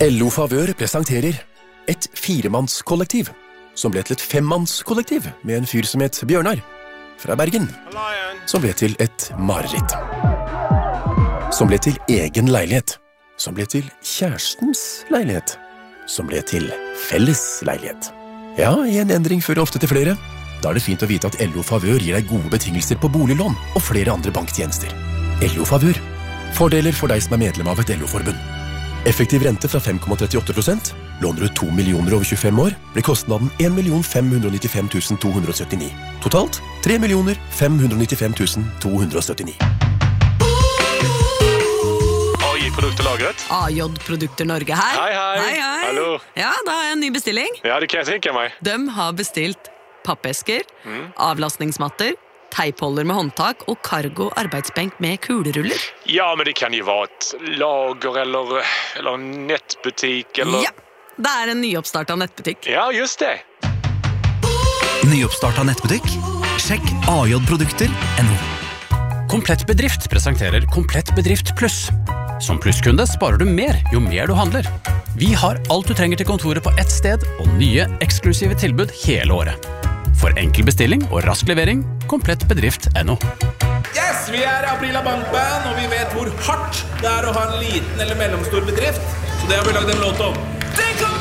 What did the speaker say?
LO Favør presenterer et firemannskollektiv, som ble til et femmannskollektiv med en fyr som het Bjørnar, fra Bergen, som ble til et mareritt. Som ble til egen leilighet, som ble til kjærestens leilighet, som ble til felles leilighet. Ja, en endring fører ofte til flere. Da er det fint å vite at LO Favør gir deg gode betingelser på boliglån og flere andre banktjenester. LO Favør. Fordeler for deg som er medlem av et LO-forbund. Effektiv rente fra 5,38%. Låner du 2 millioner over 25 år, blir kostnaden 1.595.279. Totalt 3.595.279. Produkterlagret. AJ Produkter Norge her. Hei. Hallo. Ja, da har jeg en ny bestilling. Ja, det kan jeg tenke meg. De har bestilt pappesker, avlastningsmatter, teipholder med håndtak og cargo arbeidsbenk med kuleruller. Ja, men det kan jo være et lager eller nettbutikk eller... Ja, det er en nyoppstartet nettbutikk. Ja, just det. Nyoppstartet nettbutikk? Sjekk ajprodukter.no. Komplett Bedrift presenterer Komplett Bedrift Pluss. Som plusskunde sparer du mer jo mer du handler. Vi har alt du trenger til kontoret på ett sted, og nye, eksklusive tilbud hele året. For enkel bestilling og rask levering, komplettbedrift.no. Yes, vi er Aprila Bankband, og vi vet hvor hardt det er å ha en liten eller mellomstor bedrift. Så det har vi lagd en låt om. Tenk om